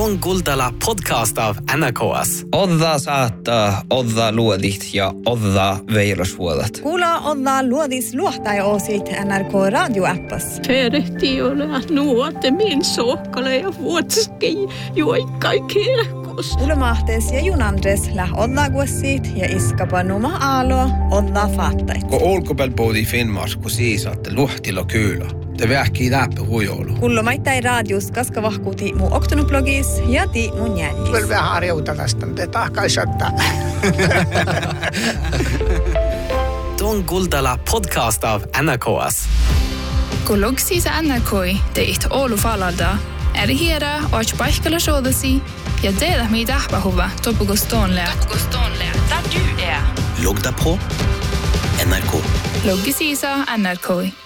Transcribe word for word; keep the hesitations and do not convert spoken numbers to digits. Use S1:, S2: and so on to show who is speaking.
S1: Tuon Kuultala podcast av N R K S.
S2: Odda saattaa, odda luodit ja odda veirosvuodat.
S3: Kuulla odda luodis luohtai oosit N R K radioappas.
S4: Ferehti ole nuote min sokkale ja vuotski juoikkai kirkos.
S3: Ulmahtes ja junandres läh odda guossit ja iskapa numa aalo odda faattait.
S5: Kun olkopelpoodi Finnmark, kun siisaatte luhtilo kyylä. Te vähkii läppä huijoulu.
S3: Kullomaittai radius kaska vahkuuti mu oktonoblogis ja ti mun jäljis.
S6: Kyllä vähän harjouta tästä, te tahkaisottaa.
S1: Tuon Kuultala podcast av N R K S.
S7: Kun logsiisa N R K teit Oulu falalda, eri hiera oot paikalla soodasi ja tehdä mitä ahpahuva topukostoonlea. Topukostoonlea, där du är.
S1: Logga på N R K.
S7: Loggisiisa N R K.